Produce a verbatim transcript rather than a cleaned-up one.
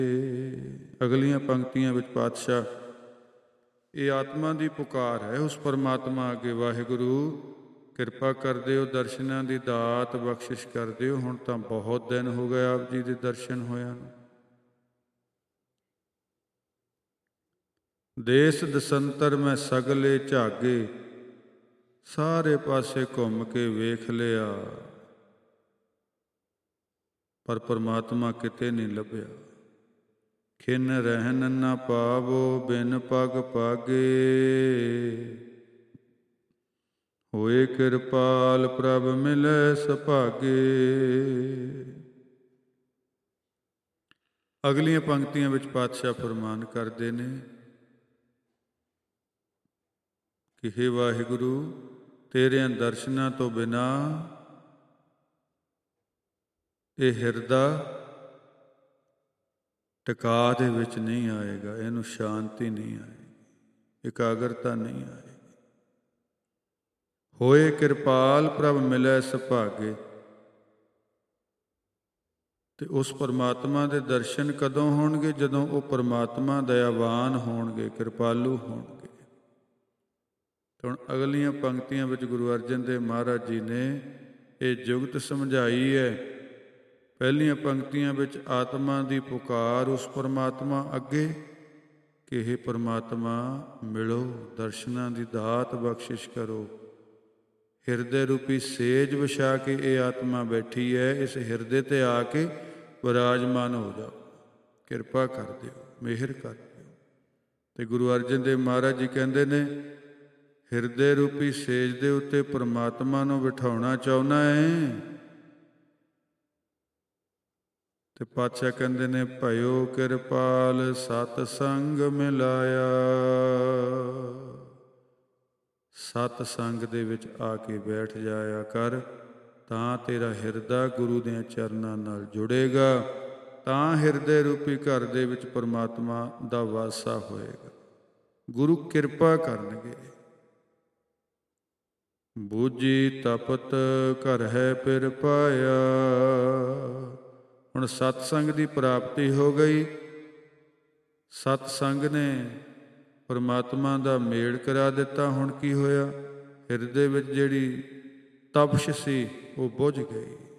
ਅਗਲੀਆਂ ਪੰਕਤੀਆਂ ਵਿੱਚ ਪਾਤਸ਼ਾਹ ਇਹ ਆਤਮਾ ਦੀ ਪੁਕਾਰ ਹੈ ਉਸ ਪਰਮਾਤਮਾ ਅੱਗੇ, ਵਾਹਿਗੁਰੂ ਕਿਰਪਾ ਕਰ ਦਿਓ, ਦਰਸ਼ਨਾਂ ਦੀ ਦਾਤ ਬਖਸ਼ਿਸ਼ ਕਰ ਦਿਓ। ਹੁਣ ਤਾਂ ਬਹੁਤ ਦਿਨ ਹੋ ਗਏ ਆਪ ਜੀ ਦੇ ਦਰਸ਼ਨ ਹੋਇਆਂ ਨੂੰ। ਦੇਸ ਦਸੰਤਰ ਮੈਂ ਸਗਲੇ ਝਾਗੇ, ਸਾਰੇ ਪਾਸੇ ਘੁੰਮ ਕੇ ਵੇਖ ਲਿਆ, ਪਰ ਪਰਮਾਤਮਾ ਕਿਤੇ ਨਹੀਂ ਲੱਭਿਆ। ਖਿਨ ਰਹਿਨ ਨਾ ਪਾਵੋ ਬਿਨ ਪਗ ਪਾਗੇ, ਹੋਏ ਕਿਰਪਾਲ ਪ੍ਰਭ ਮਿਲੈ ਸੁਭਾਗੇ। ਅਗਲੀਆਂ ਪੰਕਤੀਆਂ ਵਿੱਚ ਪਾਤਸ਼ਾਹ ਫਰਮਾਨ ਕਰਦੇ ਨੇ ਕਿ ਹੇ ਵਾਹਿਗੁਰੂ, ਤੇਰਿਆਂ ਦਰਸ਼ਨਾਂ ਤੋਂ ਬਿਨਾਂ ਇਹ ਹਿਰਦਾ ਟਿਕਾ ਦੇ ਵਿੱਚ ਨਹੀਂ ਆਏਗਾ, ਇਹਨੂੰ ਸ਼ਾਂਤੀ ਨਹੀਂ ਆਏਗੀ, ਇਕਾਗਰਤਾ ਨਹੀਂ ਆਏਗੀ। ਹੋਏ ਕਿਰਪਾਲ ਪ੍ਰਭ ਮਿਲੈ ਸੁਭਾਗੇ। ਤੇ ਉਸ ਪਰਮਾਤਮਾ ਦੇ ਦਰਸ਼ਨ ਕਦੋਂ ਹੋਣਗੇ? ਜਦੋਂ ਉਹ ਪਰਮਾਤਮਾ ਦਇਆਵਾਨ ਹੋਣਗੇ, ਕਿਰਪਾਲੂ ਹੋਣਗੇ। ਹੁਣ ਅਗਲੀਆਂ ਪੰਕਤੀਆਂ ਵਿੱਚ ਗੁਰੂ ਅਰਜਨ ਦੇਵ ਮਹਾਰਾਜ ਜੀ ਨੇ ਇਹ ਜੁਗਤ ਸਮਝਾਈ ਹੈ। ਪਹਿਲੀਆਂ ਪੰਕਤੀਆਂ ਵਿੱਚ ਆਤਮਾ ਦੀ ਪੁਕਾਰ ਉਸ ਪਰਮਾਤਮਾ ਅੱਗੇ ਕਿ ਹੇ ਪਰਮਾਤਮਾ ਮਿਲੋ, ਦਰਸ਼ਨਾਂ ਦੀ ਦਾਤ ਬਖਸ਼ਿਸ਼ ਕਰੋ। ਹਿਰਦੇ ਰੂਪੀ ਸੇਜ ਵਿਛਾ ਕੇ ਇਹ ਆਤਮਾ ਬੈਠੀ ਹੈ, ਇਸ ਹਿਰਦੇ 'ਤੇ ਆ ਕੇ ਵਿਰਾਜਮਾਨ ਹੋ ਜਾਓ, ਕਿਰਪਾ ਕਰ ਦਿਓ, ਮਿਹਰ ਕਰ ਦਿਓ। ਅਤੇ ਗੁਰੂ ਅਰਜਨ ਦੇਵ ਮਹਾਰਾਜ ਜੀ ਕਹਿੰਦੇ ਨੇ, ਹਿਰਦੇ ਰੂਪੀ ਸੇਜ ਦੇ ਉੱਤੇ ਪਰਮਾਤਮਾ ਨੂੰ ਬਿਠਾਉਣਾ ਚਾਹੁੰਦਾ ਹੈ। ਤੇ ਪਾਤਸ਼ਾਹ ਕਹਿੰਦੇ ਨੇ, ਭਇਓ ਕਿਰਪਾਲ ਸਤ ਸੰਗ ਮਿਲਾਇਆ। ਸਤ ਸੰਗ ਦੇ ਵਿੱਚ ਆ ਕੇ ਬੈਠ ਜਾਇਆ ਕਰ, ਤਾਂ ਤੇਰਾ ਹਿਰਦਾ ਗੁਰੂ ਦੇ ਚਰਨਾਂ ਨਾਲ ਜੁੜੇਗਾ, ਤਾਂ ਹਿਰਦੇ ਰੂਪੀ ਘਰ ਦੇ ਵਿੱਚ ਪਰਮਾਤਮਾ ਦਾ ਵਾਸਾ ਹੋਏਗਾ। ਗੁਰੂ ਕਿਰਪਾ ਕਰਨਗੇ। ਬੂਝੀ ਤਪਤ ਘਰ ਹੈ ਫਿਰ ਪਾਇਆ। ਹੁਣ ਸਤਸੰਗ ਦੀ ਪ੍ਰਾਪਤੀ ਹੋ ਗਈ। ਸਤਸੰਗ ਨੇ ਪਰਮਾਤਮਾ ਦਾ ਮੇਲ ਕਰਾ ਦਿੱਤਾ। ਹੁਣ ਕੀ ਹੋਇਆ? ਹਿਰਦੇ ਵਿੱਚ ਜਿਹੜੀ ਤਪਸ਼ ਸੀ ਉਹ ਬੁਝ ਗਈ।